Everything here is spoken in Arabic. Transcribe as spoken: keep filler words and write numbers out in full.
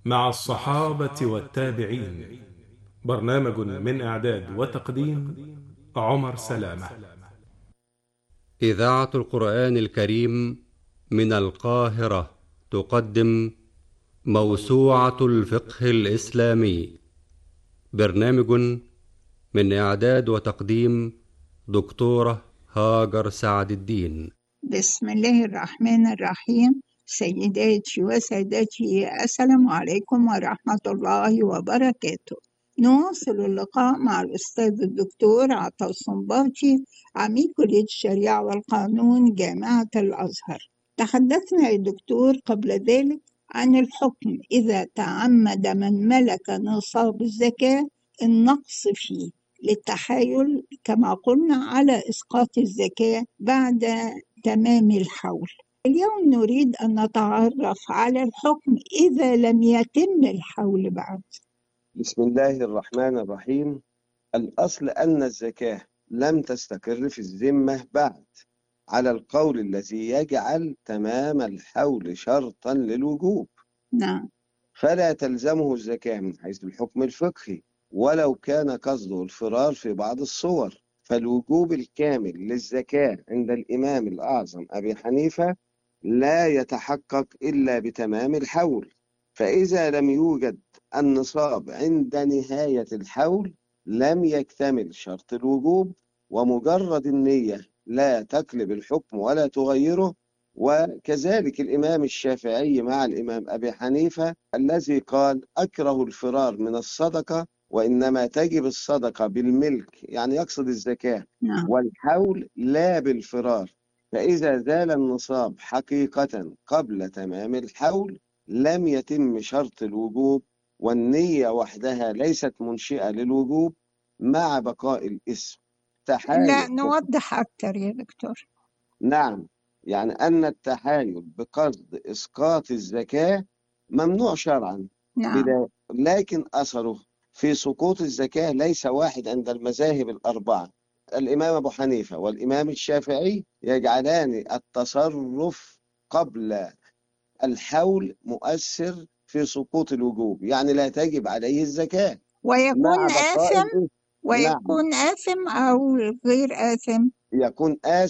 مع الصحابة والتابعين. برنامج من إعداد وتقديم عمر سلامة. إذاعة القرآن الكريم من القاهرة تقدم موسوعة الفقه الإسلامي. برنامج من إعداد وتقديم دكتورة هاجر سعد الدين. بسم الله الرحمن الرحيم. سيداتي وسادتي، السلام عليكم ورحمة الله وبركاته. نواصل اللقاء مع الأستاذ الدكتور عطا الصنباطي، عميد كلية الشريعة والقانون جامعة الأزهر. تحدثنا يا دكتور قبل ذلك عن الحكم إذا تعمد من ملك نصاب الزكاة النقص فيه للتحايل كما قلنا على إسقاط الزكاة بعد تمام الحول. اليوم نريد أن نتعرف على الحكم إذا لم يتم الحول بعد. بسم الله الرحمن الرحيم. الأصل أن الزكاة لم تستقر في الذمة بعد، على القول الذي يجعل تمام الحول شرطا للوجوب. نعم. فلا تلزمه الزكاة من حيث الحكم الفقهي ولو كان قصده الفرار في بعض الصور، فالوجوب الكامل للزكاة عند الإمام الأعظم أبي حنيفة لا يتحقق إلا بتمام الحول. فإذا لم يوجد النصاب عند نهاية الحول لم يكتمل شرط الوجوب، ومجرد النية لا تقلب الحكم ولا تغيره. وكذلك الإمام الشافعي مع الإمام أبي حنيفة الذي قال أكره الفرار من الصدقة وإنما تجب الصدقة بالملك، يعني يقصد الزكاة، نعم. والحول لا بالفرار. فإذا زال النصاب حقيقة قبل تمام الحول لم يتم شرط الوجوب، والنية وحدها ليست منشئة للوجوب مع بقاء الاسم. لا، تحايل. نوضح أكثر يا دكتور. نعم، يعني أن التحايل بقصد إسقاط الزكاة ممنوع شرعا، نعم. بلا لكن أثره في سقوط الزكاة ليس واحد عند المذاهب الأربعة. الإمام أبو حنيفة والإمام الشافعي يجعلان التصرف قبل الحول مؤثر في سقوط الوجوب، يعني لا تجب عليه الزكاة مع ويكون بقاء آثم الاسم. نعم، ويكون آثم أو غير آثم. يكون